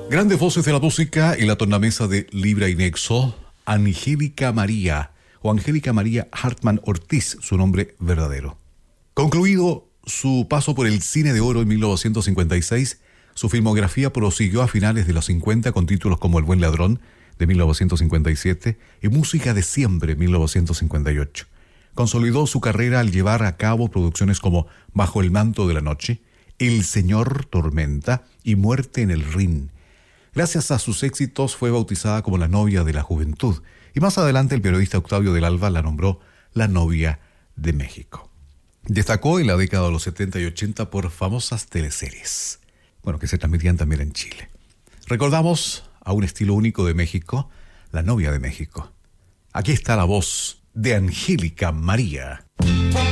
Grandes voces de la música en la tornamesa de Libra y Nexo, Angélica María o Angélica María Hartman Ortiz, su nombre verdadero. Concluido su paso por el Cine de Oro en 1956, su filmografía prosiguió a finales de los 50 con títulos como El Buen Ladrón, de 1957, y Música de Siempre, 1958. Consolidó su carrera al llevar a cabo producciones como Bajo el manto de la noche, El Señor Tormenta y Muerte en el Rin. Gracias a sus éxitos fue bautizada como la novia de la juventud, y más adelante el periodista Octavio del Alba la nombró la novia de México. Destacó en la década de los 70 y 80 por famosas teleseries, que se transmitían también en Chile. Recordamos a un estilo único de México, la novia de México. Aquí está la voz de Angélica María.